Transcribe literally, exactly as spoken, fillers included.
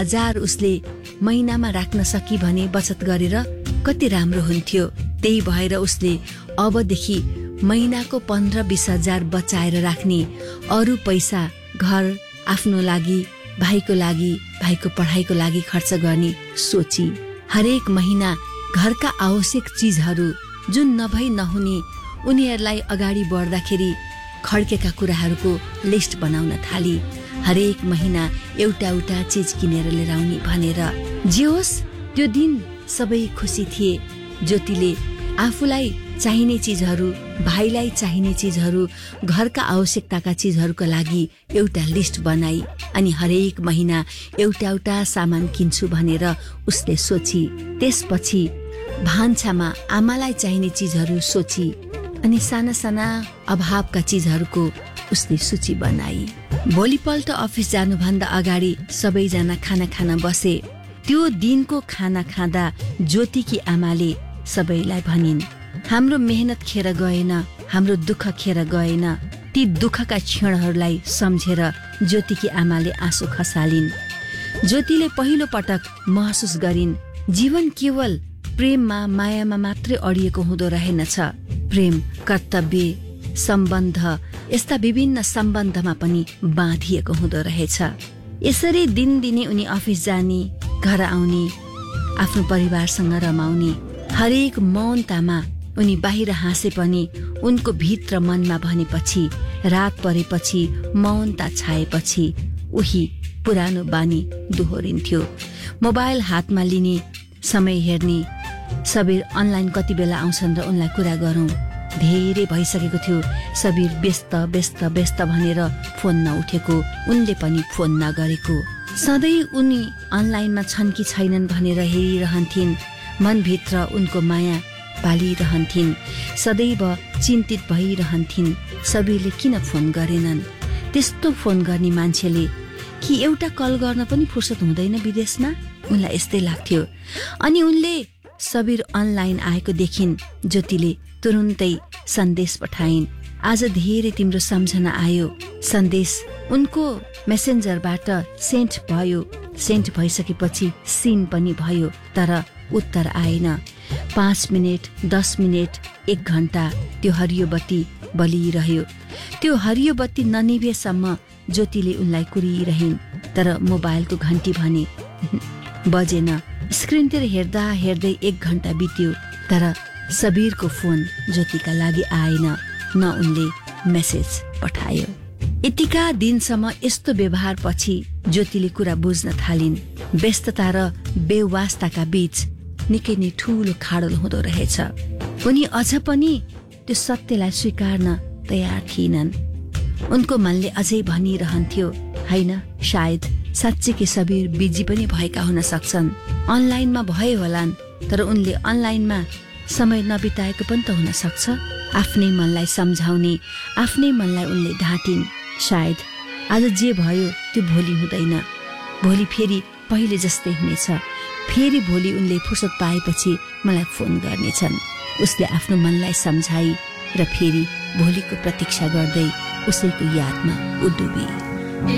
हजार उसले महिनामा राख्न सकी भने बचत गरेर कति राम्रो हुन्थ्यो। त्यही भएर उसले अबदेखि महिनाको पन्ध्र बीस हजार बचाएर राख्ने, अरू पैसा घर, आफ्नो लागि, भाइको लागि, भाइको पढाइको लागि खर्च गर्ने सोची। हरेक महिना घरका आवश्यक चिजहरू जुन नभई नहुने, उनीहरूलाई अगाडि बढ्दाखेरि खड्केका कुराहरूको लिस्ट बनाउन थाली। हरेक महिना एउटा एउटा चिज किनेर लिएर आउने भनेर। जे होस् त्यो दिन सबै खुसी थिए। ज्योतिले आफूलाई चाहिने चिजहरू, भाइलाई चाहिने चिजहरू, घरका आवश्यकताका चिजहरूका लागि एउटा लिस्ट बनाई अनि हरेक महिना एउटा एउटा सामान किन्छु भनेर उसले सोची। त्यसपछि भान्सामा आमालाई चाहिने चिजहरू सोची अनि साना साना अभावका चिजहरूको उसले सूची बनाई। भोलिपल्ट अफिस जानुभन्दा अगाडि सबैजना खाना खान बसे। त्यो दिनको खाना खाँदा ज्योतिकी आमाले सबैलाई भनिन्, हाम्रो मेहनत खेर गएन, हाम्रो दुःख खेर गएन। ती दुःखका क्षणहरूलाई सम्झेर ज्योतिकी आमाले आँसु खसालिन्। ज्योतिले पहिलो पटक महसुस गरिन्, जीवन केवल प्रेममा, मायामा मात्रै अडिएको हुँदो रहेनछ। प्रेम, कर्तव्य, सम्बन्ध, यस्ता विभिन्न सम्बन्धमा पनि बाँधिएको हुँदो रहेछ। यसरी दिनदिनै उनी अफिस जाने, घर आउने, आफ्नो परिवारसँग रमाउने। हरेक मौनतामा उनी बाहिर हाँसे पनि उनको भित्र मनमा भनेपछि, रात परेपछि, मौनता छाएपछि उही पुरानो बानी दोहोरिन्थ्यो। मोबाइल हातमा लिने, समय हेर्ने, सबीर अनलाइन कति बेला आउँछन् र उनलाई कुरा गरौँ। धेरै भइसकेको थियो सबीर व्यस्त व्यस्त व्यस्त भनेर फोन नउठेको, उनले पनि फोन नगरेको। सधैँ उनी अनलाइनमा छन् कि छैनन् भनेर हेरिरहन्थिन्। मनभित्र उनको माया पालिरहन्थिन्। सदैव चिन्तित भइरहन्थिन्, सबीरले किन फोन गरेनन्। त्यस्तो फोन गर्ने मान्छेले कि एउटा कल गर्न पनि फुर्सद हुँदैन विदेशमा, उनलाई यस्तै लाग्थ्यो। अनि उनले सबीर अनलाइन आएको देखिन्। ज्योतिले तुरुन्तै सन्देश पठाइन्, आज धेरै तिम्रो सम्झना आयो। सन्देश उनको मेसेन्जरबाट सेन्ड भयो। सेन्ड भइसकेपछि सिन पनि भयो, तर उत्तर आएन। पाँच मिनट, दस मिनट, एक घण्टा त्यो हरियो बत्ती बलिरह्यो। त्यो हरियो बत्ती ननिभेसम्म ज्योतिले उनलाई कुरिरहिन्, तर मोबाइलको घन्टी भने बजेन। स्क्रिनतिर हेर्दा हेर्दै एक घण्टा बित्यो, तर सबीरको फोन ज्योतिका लागि आएन, न उनले मेसेज पठायो। यतिका दिनसम्म यस्तो व्यवहार पछि ज्योतिले कुरा बुझ्न थालिन्। व्यस्तता र बेवास्ताका बीच निकै नै ठूलो खाडल हुँदो रहेछ। उनी अझ पनि त्यो सत्यलाई स्वीकार्न तयार थिएनन्। उनको मनले अझै भनिरहन्थ्यो, होइन, सायद साँच्चै सबीर बिजी पनि भएका हुन सक्छन्, अनलाइनमा भए होलान्, तर उनले अनलाइनमा समय नबिताएको पनि त हुन सक्छ। आफ्नै मनलाई सम्झाउने, आफ्नै मनलाई उनले ढाँटिन्। सायद आज जे भयो त्यो भोलि हुँदैन, भोलि फेरि पहिले जस्तै हुनेछ। फेरि भोलि उनले फुर्सद पाएपछि मलाई फोन गर्नेछन्। उसले आफ्नो मनलाई सम्झाई र फेरि भोलिको प्रतीक्षा गर्दै उसैको यादमा उडुबी।